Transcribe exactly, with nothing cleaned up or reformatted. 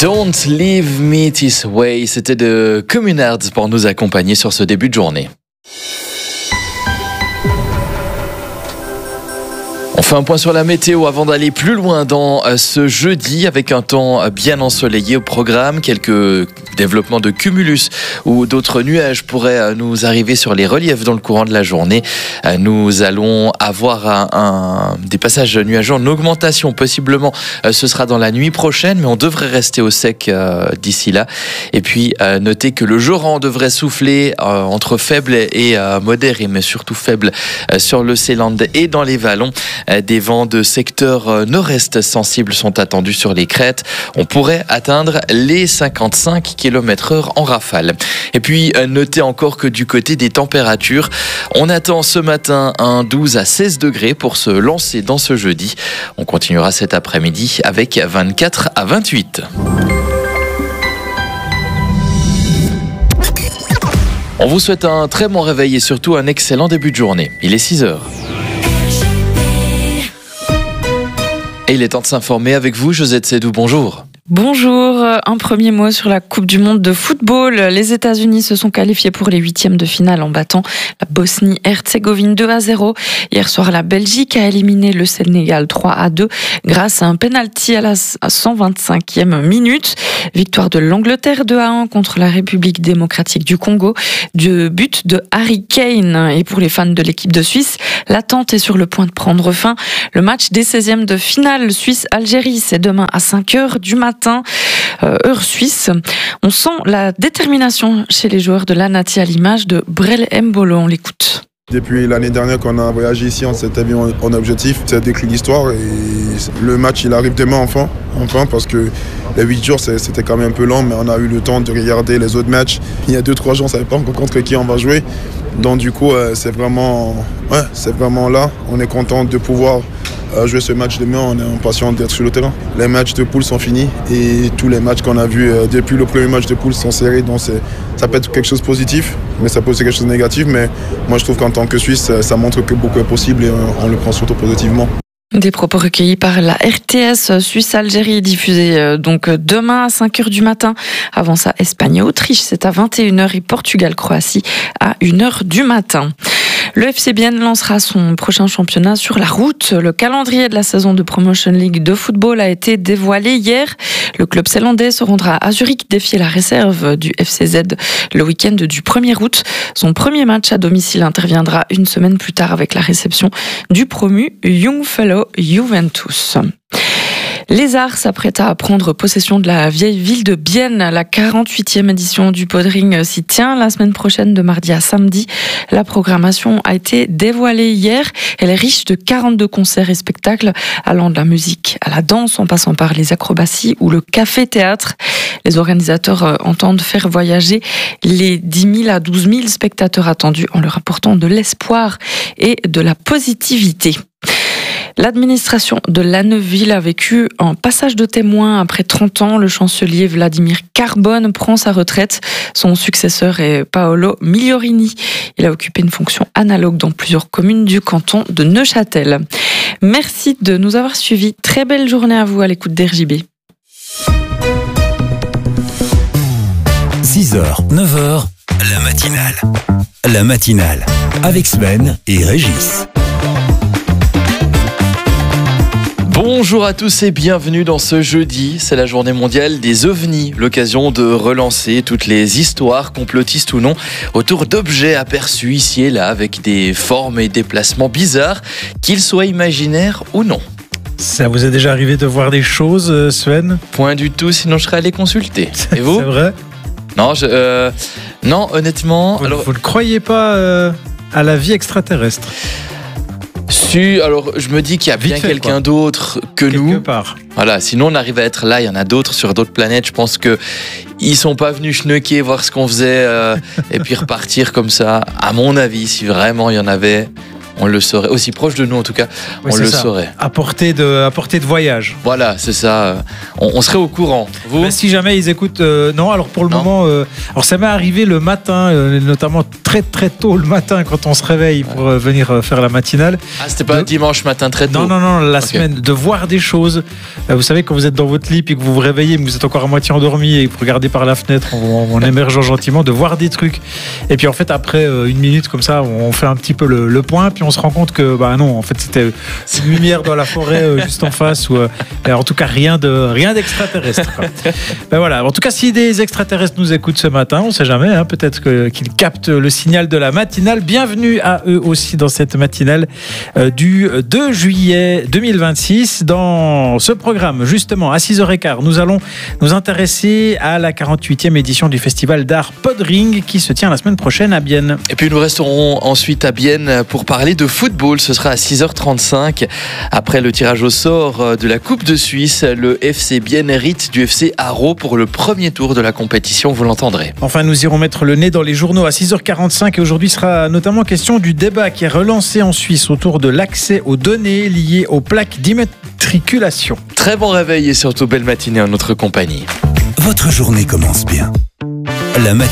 Don't leave me this way, c'était de Communards pour nous accompagner sur ce début de journée. On fait un point sur la météo avant d'aller plus loin dans ce jeudi avec un temps bien ensoleillé au programme. Quelques développements de cumulus ou d'autres nuages pourraient nous arriver sur les reliefs dans le courant de la journée. Nous allons avoir un, un, des passages nuageux en augmentation. Possiblement, ce sera dans la nuit prochaine, mais on devrait rester au sec euh, d'ici là. Et puis, euh, notez que le Joran devrait souffler euh, entre faible et euh, modéré, mais surtout faible euh, sur le Seeland et dans les vallons. Des vents de secteur nord-est sensibles sont attendus sur les crêtes. On pourrait atteindre les cinquante-cinq kilomètres heure en rafale. Et puis, notez encore que du côté des températures, on attend ce matin un douze à seize degrés pour se lancer dans ce jeudi. On continuera cet après-midi avec vingt-quatre à vingt-huit. On vous souhaite un très bon réveil et surtout un excellent début de journée. Il est six heures. Et il est temps de s'informer avec vous, Josette Sédou, bonjour. Bonjour, un premier mot sur la Coupe du Monde de football. Les États-Unis se sont qualifiés pour les huitièmes de finale en battant la Bosnie-Herzégovine deux à zéro. Hier soir, la Belgique a éliminé le Sénégal trois à deux grâce à un penalty à la cent vingt-cinquième minute. Victoire de l'Angleterre deux à un contre la République démocratique du Congo. Du but de Harry Kane. Et pour les fans de l'équipe de Suisse, l'attente est sur le point de prendre fin. Le match des seizièmes de finale Suisse-Algérie, c'est demain à cinq heures du matin. Euh, heure suisse. On sent la détermination chez les joueurs de l'Anati à l'image de Brel Mbolo. On l'écoute. Depuis l'année dernière qu'on a voyagé ici, on s'était mis en objectif, c'est d'écrire l'histoire et le match il arrive demain enfin, enfin parce que les huit jours c'était quand même un peu long, mais on a eu le temps de regarder les autres matchs. Il y a deux trois jours on ne savait pas encore contre qui on va jouer, donc du coup c'est vraiment, ouais, c'est vraiment là, on est content de pouvoir jouer ce match demain, on est impatient d'être sur le terrain. Les matchs de poule sont finis et tous les matchs qu'on a vus depuis le premier match de poule sont serrés, donc ça peut être quelque chose de positif, mais ça peut aussi être quelque chose de négatif, mais moi je trouve qu'en tant que Suisse, ça montre que beaucoup est possible et on le prend surtout positivement. Des propos recueillis par la R T S Suisse-Algérie, diffusés donc demain à cinq heures du matin. Avant ça, Espagne et Autriche, c'est à vingt et une heures et Portugal-Croatie à une heure du matin. Le F C Bienne lancera son prochain championnat sur la route. Le calendrier de la saison de Promotion League de football a été dévoilé hier. Le club zélandais se rendra à Zurich défier la réserve du F C Z le week-end du premier août. Son premier match à domicile interviendra une semaine plus tard avec la réception du promu Youngfellow Juventus. Les Arts s'apprêtent à prendre possession de la vieille ville de Bienne. La quarante-huitième édition du Podring s'y tient la semaine prochaine de mardi à samedi. La programmation a été dévoilée hier. Elle est riche de quarante-deux concerts et spectacles allant de la musique à la danse en passant par les acrobaties ou le café-théâtre. Les organisateurs entendent faire voyager les dix mille à douze mille spectateurs attendus en leur apportant de l'espoir et de la positivité. L'administration de Lanneville a vécu un passage de témoin après trente ans. Le chancelier Vladimir Carbone prend sa retraite. Son successeur est Paolo Migliorini. Il a occupé une fonction analogue dans plusieurs communes du canton de Neuchâtel. Merci de nous avoir suivis. Très belle journée à vous à l'écoute d'R J B. six heures, neuf heures, la matinale. La matinale avec Sven et Régis. Bonjour à tous et bienvenue dans ce jeudi, c'est la journée mondiale des ovnis, l'occasion de relancer toutes les histoires, complotistes ou non, autour d'objets aperçus ici et là avec des formes et déplacements bizarres, qu'ils soient imaginaires ou non. Ça vous est déjà arrivé de voir des choses, Sven ? Point du tout, sinon je serais allé consulter. Et vous ? C'est vrai ? Non, je, euh, non, honnêtement... Vous, alors... vous ne croyez pas euh, à la vie extraterrestre ? Si, alors je me dis qu'il y a bien fait, quelqu'un quoi. d'autre que Quelque nous. part. Voilà, sinon on arrive à être là, il y en a d'autres sur d'autres planètes. Je pense que ils sont pas venus schnucker, voir ce qu'on faisait euh, et puis repartir comme ça. À mon avis, si vraiment il y en avait, on le saurait. Aussi proche de nous en tout cas, Oui, on c'est le ça. saurait. À portée de, à portée de voyage. Voilà, c'est ça. On, on serait au courant. Vous ? Mais si jamais ils écoutent, euh, non. Alors pour le Non. moment, euh, alors ça m'est arrivé le matin, euh, notamment très très très tôt le matin quand on se réveille pour euh, venir euh, faire la matinale. Ah, c'était pas de... dimanche matin très tôt. Non, non, non, la okay. semaine, de voir des choses. Euh, vous savez, quand vous êtes dans votre lit et que vous vous réveillez, mais vous êtes encore à moitié endormi et que vous regardez par la fenêtre en, en émergeant gentiment, de voir des trucs. Et puis en fait, après euh, une minute comme ça, on fait un petit peu le, le point, puis on se rend compte que, bah non, en fait, c'était une lumière dans la forêt euh, juste en face, ou euh, en tout cas rien de rien d'extraterrestre. Ben voilà. En tout cas, si des extraterrestres nous écoutent ce matin, on ne sait jamais, hein, peut-être que, qu'ils captent le signal de la matinale. Bienvenue à eux aussi dans cette matinale euh, du deux juillet deux mille vingt-six. Dans ce programme, justement, à six heures quinze, nous allons nous intéresser à la quarante-huitième édition du festival d'art Podring qui se tient la semaine prochaine à Bienne. Et puis nous resterons ensuite à Bienne pour parler de football. Ce sera à six heures trente-cinq. Après le tirage au sort de la Coupe de Suisse, le F C Bienne hérite du F C Haro pour le premier tour de la compétition, vous l'entendrez. Enfin, nous irons mettre le nez dans les journaux à six heures quarante-cinq et aujourd'hui sera notamment question du débat qui est relancé en Suisse autour de l'accès aux données liées aux plaques d'immatriculation. Très bon réveil et surtout belle matinée en notre compagnie. Votre journée commence bien. La matinale.